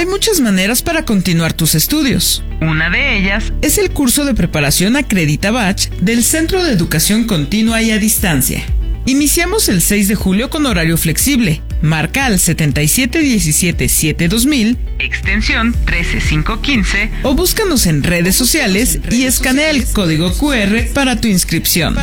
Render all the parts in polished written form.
Hay muchas maneras para continuar tus estudios. Una de ellas es el curso de preparación Acredita Batch del Centro de Educación Continua y a Distancia. Iniciamos el 6 de julio con horario flexible. Marca al 7717-2000, extensión 13515, o búscanos en redes sociales y escanea el código QR para tu inscripción.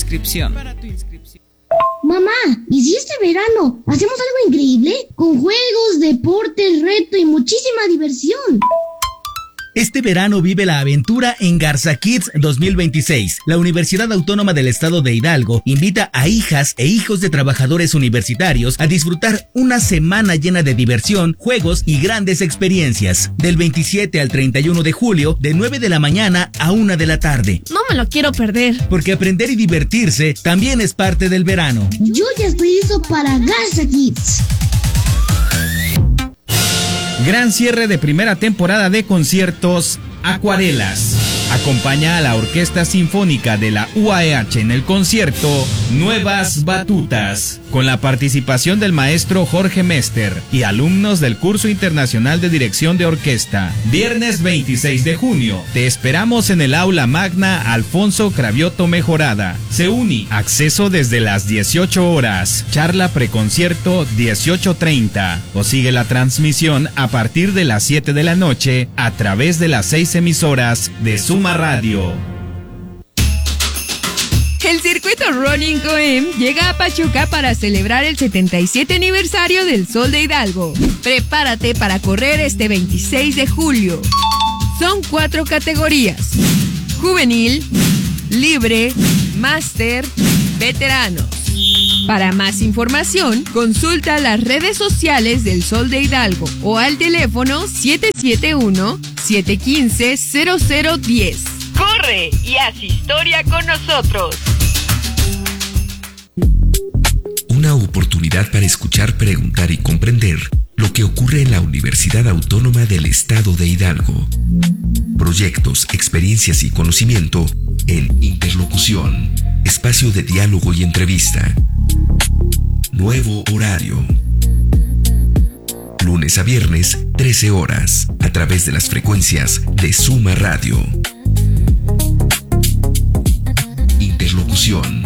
Mamá, ¿y si este verano hacemos algo increíble? Con juegos, deportes, reto y muchísima diversión. Este verano vive la aventura en Garza Kids 2026. La Universidad Autónoma del Estado de Hidalgo invita a hijas e hijos de trabajadores universitarios a disfrutar una semana llena de diversión, juegos y grandes experiencias. Del 27 al 31 de julio, de 9 de la mañana a 1 de la tarde. No me lo quiero perder. Porque aprender y divertirse también es parte del verano. Yo ya estoy listo para Garza Kids. Gran cierre de primera temporada de conciertos Acuarelas. Acompaña a la Orquesta Sinfónica de la UAEH en el concierto Nuevas Batutas, con la participación del maestro Jorge Mester y alumnos del Curso Internacional de Dirección de Orquesta. Viernes 26 de junio, te esperamos en el Aula Magna Alfonso Cravioto Mejorada. Se uni, acceso desde las 18 horas, charla preconcierto 18:30, o sigue la transmisión a partir de las 7 de la noche a través de las 6 emisoras de Suma Radio. El circuito Running Coem llega a Pachuca para celebrar el 77 aniversario del Sol de Hidalgo. Prepárate para correr este 26 de julio. Son 4 categorías: juvenil, libre, máster, veteranos. Para más información, consulta las redes sociales del Sol de Hidalgo o al teléfono 771-715-0010. ¡Corre y haz historia con nosotros! Una oportunidad para escuchar, preguntar y comprender lo que ocurre en la Universidad Autónoma del Estado de Hidalgo. Proyectos, experiencias y conocimiento en Interlocución. Espacio de diálogo y entrevista. Nuevo horario. Lunes a viernes, 13 horas, a través de las frecuencias de Suma Radio. Interlocución.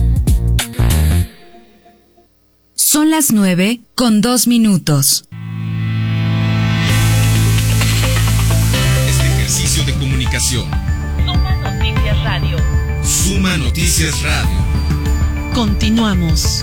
Son las 9:02. Este ejercicio de comunicación. Suma Noticias Radio. Suma Noticias Radio. Continuamos.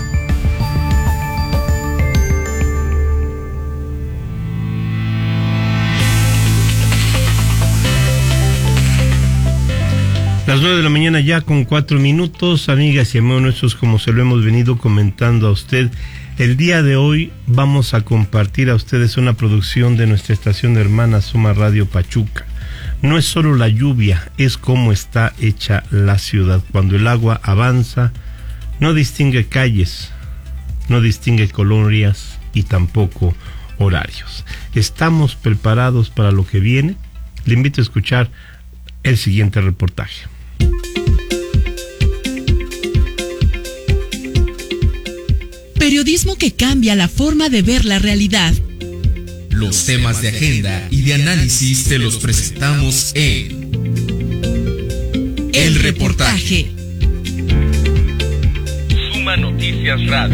Las 9 de la mañana ya con 4 minutos, amigas y amigos nuestros, como se lo hemos venido comentando a usted, el día de hoy vamos a compartir a ustedes una producción de nuestra estación hermana Suma Radio Pachuca. No es solo la lluvia, es cómo está hecha la ciudad. Cuando el agua avanza, no distingue calles, no distingue colonias y tampoco horarios. ¿Estamos preparados para lo que viene? Le invito a escuchar el siguiente reportaje. Periodismo que cambia la forma de ver la realidad. Los temas de agenda y de análisis te los presentamos en El Reportaje. Suma Noticias Radio.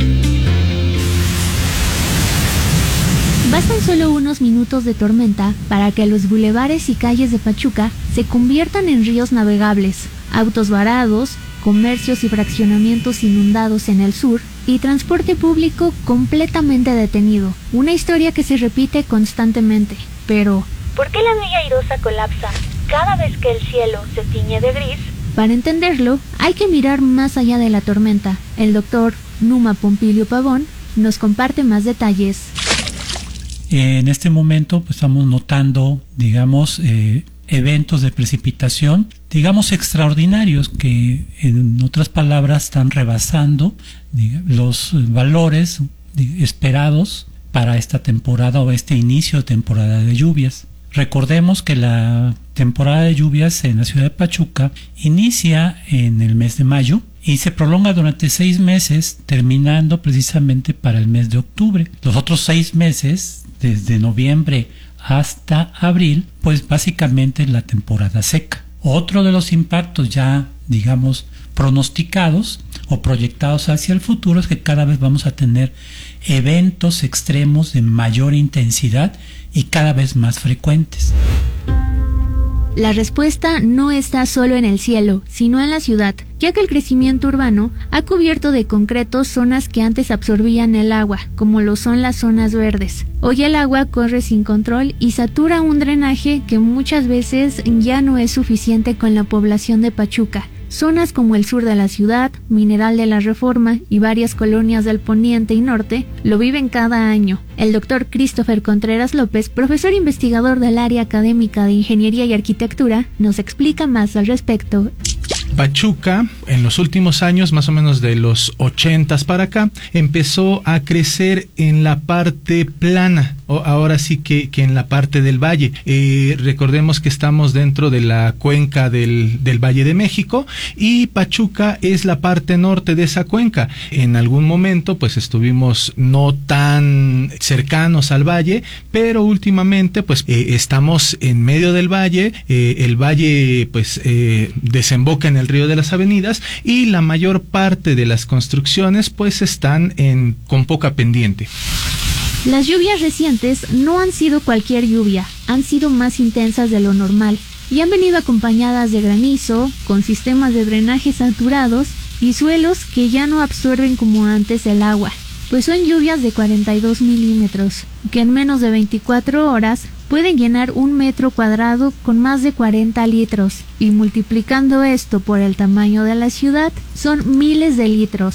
Bastan solo unos minutos de tormenta para que los bulevares y calles de Pachuca se conviertan en ríos navegables, autos varados, comercios y fraccionamientos inundados en el sur y transporte público completamente detenido. Una historia que se repite constantemente. Pero, ¿por qué la Villa Airosa colapsa cada vez que el cielo se tiñe de gris? Para entenderlo, hay que mirar más allá de la tormenta. El doctor Numa Pompilio Pavón nos comparte más detalles. En este momento pues, estamos notando, digamos, eventos de precipitación, digamos, extraordinarios, que en otras palabras están rebasando los valores esperados para esta temporada o este inicio de temporada de lluvias. Recordemos que la temporada de lluvias en la ciudad de Pachuca inicia en el mes de mayo y se prolonga durante 6 meses, terminando precisamente para el mes de octubre. Los otros 6 meses, desde noviembre hasta abril, pues básicamente es la temporada seca. Otro de los impactos ya, digamos, pronosticados o proyectados hacia el futuro es que cada vez vamos a tener eventos extremos de mayor intensidad y cada vez más frecuentes. La respuesta no está solo en el cielo, sino en la ciudad, ya que el crecimiento urbano ha cubierto de concreto zonas que antes absorbían el agua, como lo son las zonas verdes. Hoy el agua corre sin control y satura un drenaje que muchas veces ya no es suficiente con la población de Pachuca. Zonas como el sur de la ciudad, Mineral de la Reforma y varias colonias del poniente y norte lo viven cada año. El doctor Christopher Contreras López, profesor investigador del área académica de Ingeniería y Arquitectura, nos explica más al respecto. Pachuca, en los últimos años, más o menos de los 80s para acá, empezó a crecer en la parte plana, ahora sí que en la parte del valle. Recordemos que estamos dentro de la cuenca del Valle de México y Pachuca es la parte norte de esa cuenca. En algún momento pues estuvimos no tan cercanos al valle, pero últimamente pues estamos en medio del valle. El valle pues desemboca en el río de las Avenidas y la mayor parte de las construcciones pues están con poca pendiente. Las lluvias recientes no han sido cualquier lluvia, han sido más intensas de lo normal y han venido acompañadas de granizo, con sistemas de drenaje saturados y suelos que ya no absorben como antes el agua, pues son lluvias de 42 milímetros, que en menos de 24 horas pueden llenar 1 metro cuadrado con más de 40 litros, y multiplicando esto por el tamaño de la ciudad, son miles de litros.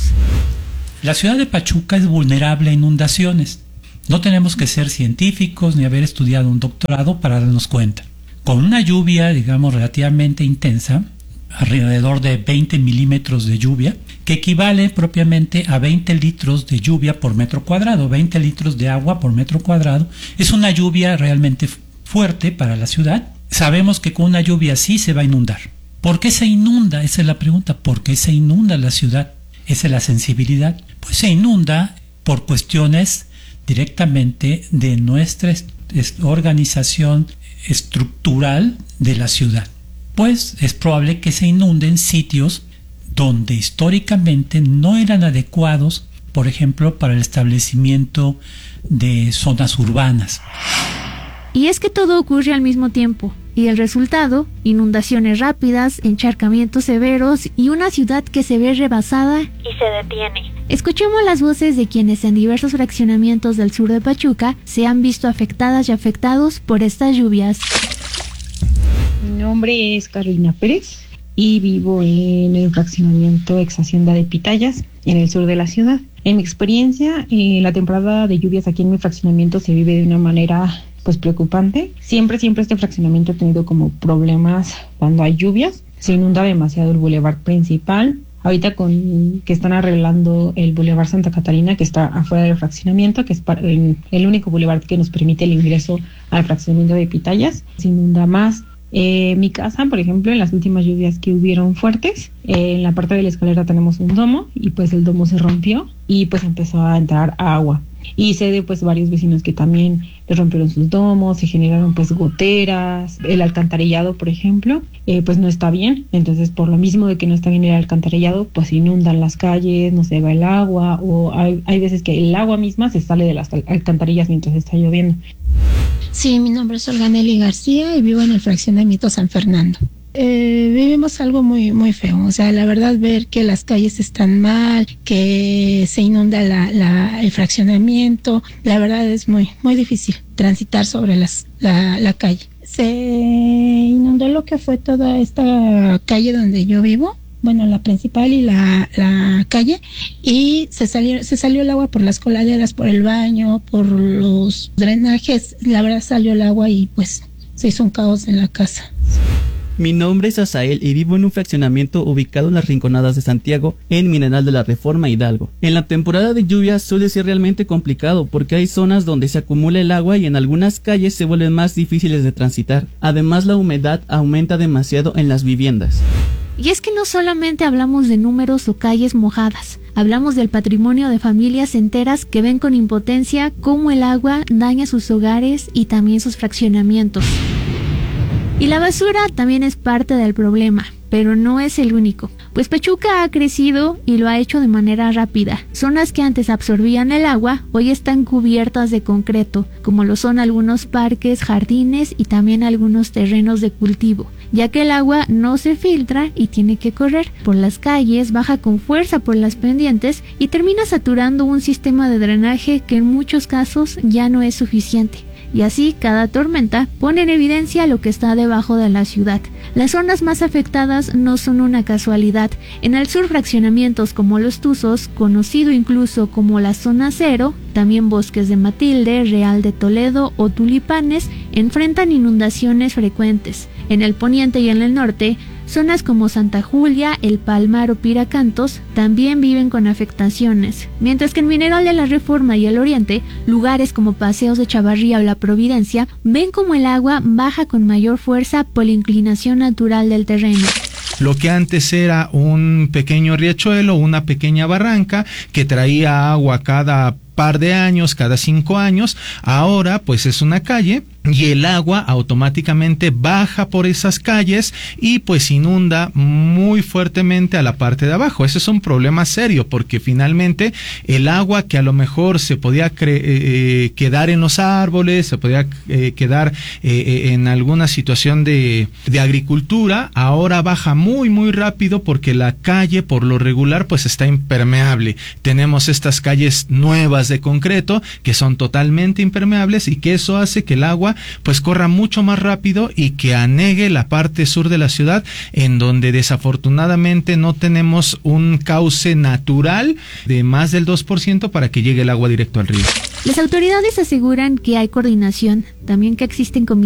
La ciudad de Pachuca es vulnerable a inundaciones. No tenemos que ser científicos ni haber estudiado un doctorado para darnos cuenta. Con una lluvia, digamos, relativamente intensa, alrededor de 20 milímetros de lluvia, que equivale propiamente a 20 litros de lluvia por metro cuadrado, 20 litros de agua por metro cuadrado. Es una lluvia realmente fuerte para la ciudad. Sabemos que con una lluvia así se va a inundar. ¿Por qué se inunda? Esa es la pregunta. ¿Por qué se inunda la ciudad? Esa es la sensibilidad. Pues se inunda por cuestiones directamente de nuestra organización estructural de la ciudad. Pues es probable que se inunden sitios donde históricamente no eran adecuados, por ejemplo, para el establecimiento de zonas urbanas. Y es que todo ocurre al mismo tiempo, y el resultado, inundaciones rápidas, encharcamientos severos y una ciudad que se ve rebasada y se detiene. Escuchemos las voces de quienes en diversos fraccionamientos del sur de Pachuca se han visto afectadas y afectados por estas lluvias. Mi nombre es Carolina Pérez y vivo en el fraccionamiento ex Hacienda de Pitayas, en el sur de la ciudad. En mi experiencia, la temporada de lluvias aquí en mi fraccionamiento se vive de una manera pues preocupante. Siempre este fraccionamiento ha tenido como problemas cuando hay lluvias. Se inunda demasiado el bulevar principal. Ahorita con que están arreglando el bulevar Santa Catarina, que está afuera del fraccionamiento, que es el único bulevar que nos permite el ingreso al fraccionamiento de Pitayas, se inunda más. Mi casa, por ejemplo, en las últimas lluvias que hubieron fuertes, en la parte de la escalera tenemos un domo y pues el domo se rompió y pues empezó a entrar agua. Y sé de pues varios vecinos que también les rompieron sus domos, se generaron pues goteras, el alcantarillado, por ejemplo, pues no está bien. Entonces, por lo mismo de que no está bien el alcantarillado, pues inundan las calles, no se va el agua, o hay veces que el agua misma se sale de las alcantarillas mientras está lloviendo. Sí, mi nombre es Olga Nelly García y vivo en el fraccionamiento San Fernando. Vivimos algo muy muy feo, o sea, la verdad, ver que las calles están mal, que se inunda el fraccionamiento, la verdad es muy muy difícil transitar sobre la calle. Se inundó lo que fue toda esta calle donde yo vivo, bueno, la principal y la calle, y se salió el agua por las coladeras, por el baño, por los drenajes. La verdad salió el agua y pues se hizo un caos en la casa. Mi nombre es Asael y vivo en un fraccionamiento ubicado en las Rinconadas de Santiago, en Mineral de la Reforma, Hidalgo. En la temporada de lluvia suele ser realmente complicado porque hay zonas donde se acumula el agua y en algunas calles se vuelven más difíciles de transitar. Además, la humedad aumenta demasiado en las viviendas. Y es que no solamente hablamos de números o calles mojadas, hablamos del patrimonio de familias enteras que ven con impotencia cómo el agua daña sus hogares y también sus fraccionamientos. Y la basura también es parte del problema, pero no es el único, pues Pachuca ha crecido y lo ha hecho de manera rápida. Zonas que antes absorbían el agua hoy están cubiertas de concreto, como lo son algunos parques, jardines y también algunos terrenos de cultivo, ya que el agua no se filtra y tiene que correr por las calles, baja con fuerza por las pendientes y termina saturando un sistema de drenaje que en muchos casos ya no es suficiente. Y así cada tormenta pone en evidencia lo que está debajo de la ciudad. Las zonas más afectadas no son una casualidad. En el sur, fraccionamientos como Los Tuzos, conocido incluso como la Zona Cero, también Bosques de Matilde, Real de Toledo o Tulipanes, enfrentan inundaciones frecuentes. En el poniente y en el norte, zonas como Santa Julia, El Palmar o Piracantos también viven con afectaciones, mientras que en Mineral de la Reforma y el Oriente, lugares como Paseos de Chavarría o La Providencia ven como el agua baja con mayor fuerza por la inclinación natural del terreno. Lo que antes era un pequeño riachuelo, una pequeña barranca que traía agua cada par de años, cada 5 años, ahora pues es una calle y el agua automáticamente baja por esas calles y pues inunda muy fuertemente a la parte de abajo. Ese es un problema serio porque finalmente el agua que a lo mejor se podía quedar en los árboles, se podía quedar en alguna situación de agricultura, ahora baja muy rápido porque la calle por lo regular pues está impermeable. Tenemos estas calles nuevas de concreto que son totalmente impermeables y que eso hace que el agua pues corra mucho más rápido y que anegue la parte sur de la ciudad, en donde desafortunadamente no tenemos un cauce natural de más del 2% para que llegue el agua directo al río. Las autoridades aseguran que hay coordinación, también que existen comisiones